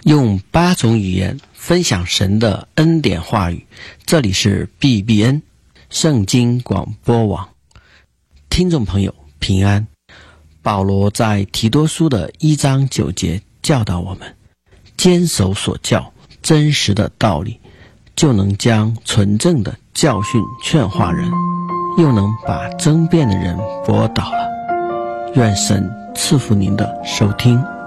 用8种语言分享神的恩典话语。这里是 BBN 圣经广播网。听众朋友平安。保罗在提多书的1章9节教导我们，坚守所教真实的道理，就能将纯正的教训劝化人，又能把争辩的人驳倒了。愿神赐福您的收听。